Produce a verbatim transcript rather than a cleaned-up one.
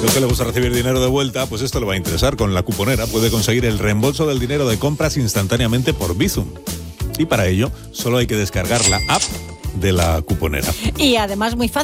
Lo que le gusta recibir dinero de vuelta, pues esto le va a interesar. Con la cuponera puede conseguir el reembolso del dinero de compras instantáneamente por Bizum. Y para ello, solo hay que descargar la app de la cuponera. Y además muy fácil.